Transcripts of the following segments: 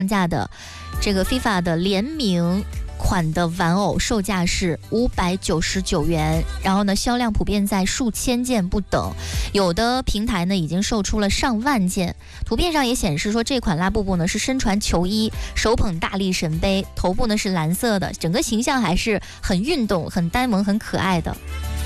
价的这个 FIFA 的联名款的玩偶售价是599元，然后呢，销量普遍在数千件不等，有的平台呢已经售出了上万件。图片上也显示说，这款拉布布呢是身穿球衣，手捧大力神杯，头部呢是蓝色的，整个形象还是很运动、很呆萌、很可爱的。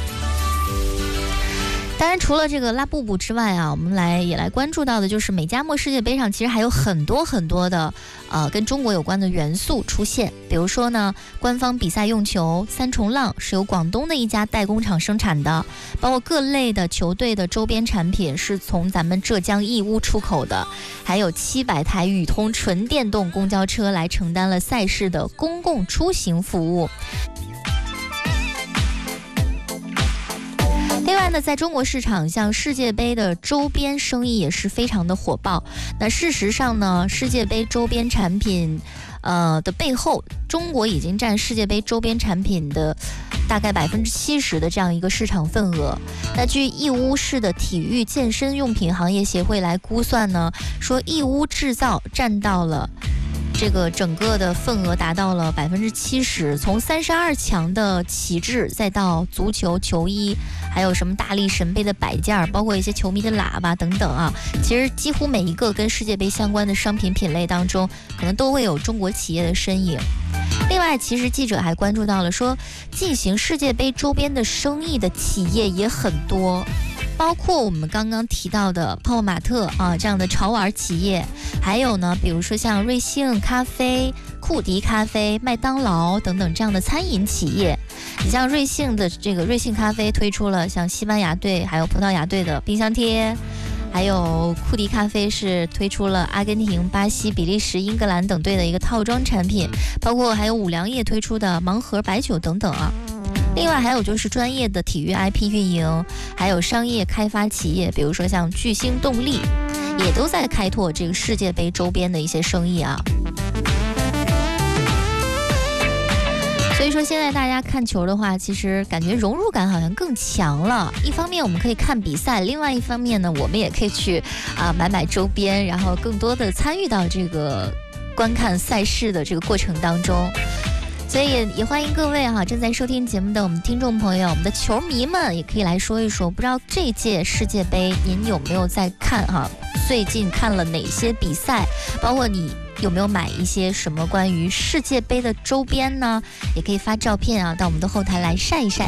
当然，除了这个拉布布之外啊，我们也来关注到的就是美加墨世界杯上其实还有很多的跟中国有关的元素出现。比如说呢，官方比赛用球三重浪是由广东的一家代工厂生产的，包括各类的球队的周边产品是从咱们浙江义乌出口的，还有700台宇通纯电动公交车来承担了赛事的公共出行服务。另外呢，在中国市场，像世界杯的周边生意也是非常的火爆。那事实上呢，世界杯周边产品的背后，中国已经占世界杯周边产品的大概70%的这样一个市场份额。那据义乌市的体育健身用品行业协会来估算呢，说义乌制造占到了这个整个的份额达到了70%，从32强的旗帜，再到足球球衣，还有什么大力神杯的摆件，包括一些球迷的喇叭等等啊，其实几乎每一个跟世界杯相关的商品品类当中，可能都会有中国企业的身影。另外，其实记者还关注到了说，进行世界杯周边的生意的企业也很多，包括我们刚刚提到的泡泡玛特啊这样的潮玩企业，还有呢，比如说像瑞幸咖啡、库迪咖啡、麦当劳等等这样的餐饮企业。你像瑞幸的这个瑞幸咖啡推出了像西班牙队还有葡萄牙队的冰箱贴，还有库迪咖啡是推出了阿根廷、巴西、比利时、英格兰等队的一个套装产品，包括还有五粮液推出的盲盒白酒等等啊。另外还有就是专业的体育 IP 运营，还有商业开发企业，比如说像巨星动力，也都在开拓这个世界杯周边的一些生意啊。所以说现在大家看球的话，其实感觉融入感好像更强了。一方面我们可以看比赛，另外一方面呢，我们也可以去买周边，然后更多的参与到这个观看赛事的这个过程当中。所以也欢迎各位正在收听节目的我们听众朋友，我们的球迷们也可以来说一说，不知道这届世界杯您有没有在看最近看了哪些比赛，包括你有没有买一些什么关于世界杯的周边呢？也可以发照片到我们的后台来晒一晒。